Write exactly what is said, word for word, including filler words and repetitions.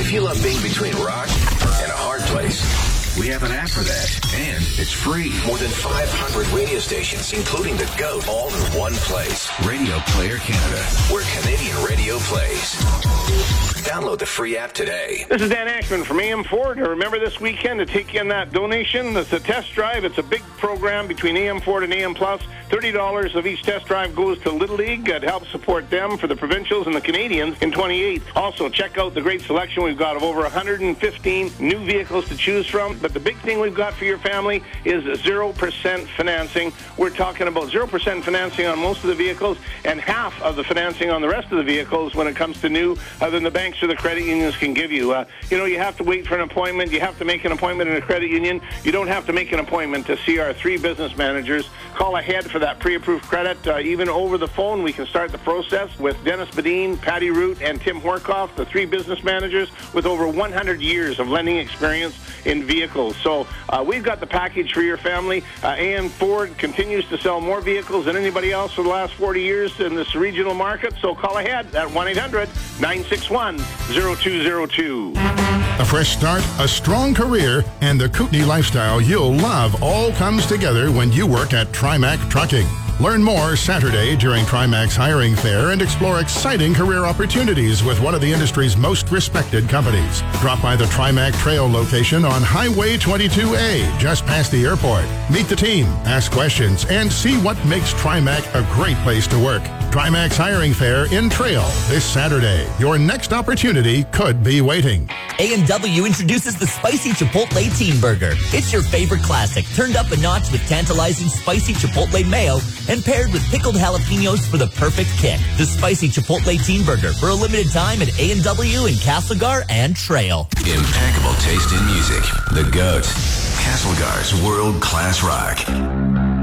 If you love being between rock and a hard place, we have an app for that, and it's free. More than five hundred radio stations, including The Goat, all in one place. Radio Player Canada, where Canadian radio plays. Download the free app today. This is Dan Ashman from A M Ford. Remember this weekend to take in that donation. It's a test drive. It's a big program between A M Ford and A M Plus. thirty dollars of each test drive goes to Little League to help support them for the provincials and the Canadians in twenty-eight. Also, check out the great selection we've got of over one hundred fifteen new vehicles to choose from. But the big thing we've got for your family is zero percent financing. We're talking about zero percent financing on most of the vehicles and half of the financing on the rest of the vehicles when it comes to new uh, than the banks or the credit unions can give you. Uh, you know, you have to wait for an appointment. You have to make an appointment in a credit union. You don't have to make an appointment to see our three business managers. Call ahead for that pre-approved credit. Uh, even over the phone, we can start the process with Dennis Badine, Patty Root, and Tim Horkoff, the three business managers with over one hundred years of lending experience in vehicles. So uh, we've got the package for your family. Uh, A M Ford continues to sell more vehicles than anybody else for the last forty years in this regional market. So call ahead at one eight hundred nine six one zero two zero two. A fresh start, a strong career, and the Kootenai lifestyle you'll love all comes together when you work at Trimac Trucking. Learn more Saturday during Trimac's hiring fair and explore exciting career opportunities with one of the industry's most respected companies. Drop by the Trimac Trail location on Highway twenty-two A, just past the airport. Meet the team, ask questions, and see what makes Trimac a great place to work. Trimac's hiring fair in Trail this Saturday. Your next opportunity could be waiting. A and W introduces the Spicy Chipotle Teen Burger. It's your favorite classic, turned up a notch with tantalizing spicy Chipotle mayo and paired with pickled jalapenos for the perfect kick. The Spicy Chipotle Teen Burger for a limited time at A and W in Castlegar and Trail. Impeccable taste in music. The Goat. Castlegar's world-class rock.